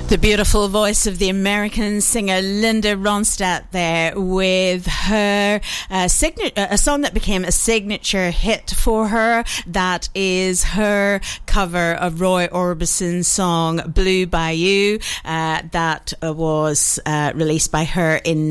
The beautiful voice of the American singer Linda Ronstadt there with her a song that became a signature hit for her. That is her cover of Roy Orbison's song Blue Bayou. That was released by her in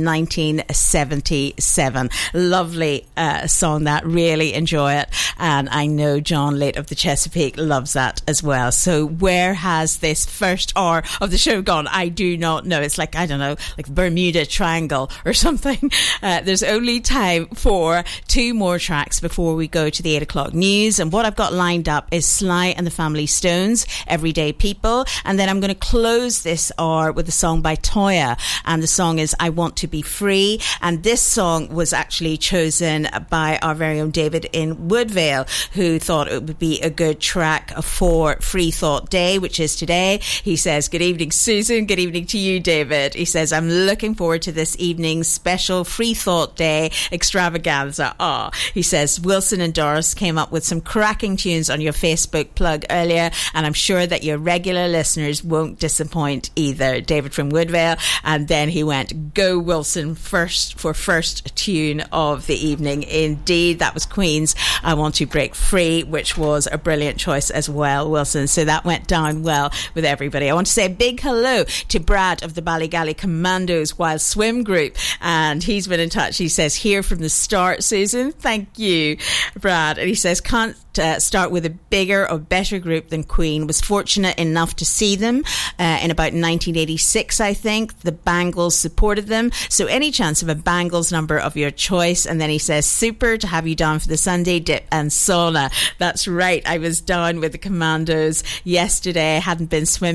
1977. Lovely song that. Really enjoy it. And I know John Late of the Chesapeake loves that as well. So where has this first hour of the show gone? I do not know. It's like, I don't know, like Bermuda Triangle or something. There's only time for two more tracks before we go to the 8 o'clock news. And what I've got lined up is Sly and the Family Stones, Everyday People. And then I'm going to close this hour with a song by Toya. And the song is I Want to Be Free. And this song was actually chosen by our very own David in Woodvale, who thought it would be a good track for Free Thought Day, which is today. He says, good evening, Susan. Good evening to you, David. He says, I'm looking forward to this evening's special Free Thought Day extravaganza. He says, Wilson and Doris came up with some cracking tunes on your Facebook plug earlier, and I'm sure that your regular listeners won't disappoint either. David from Woodvale. And then he went, go Wilson first for first tune of the evening. Indeed, that was Queen's I Want to Break Free, which was a brilliant choice as well, Wilson. So that went down well with everybody. I want to say a big hello to Brad of the Ballygally Commandos Wild Swim Group, and he's been in touch. He says, here from the start, Susan. Thank you, Brad. And he says, can't start with a bigger or better group than Queen. Was fortunate enough to see them in about 1986, I think. The Bangles supported them, so any chance of a Bangles number of your choice. And then he says, super to have you down for the Sunday dip and sauna. That's right, I was down with the Commandos yesterday. Hadn't been swimming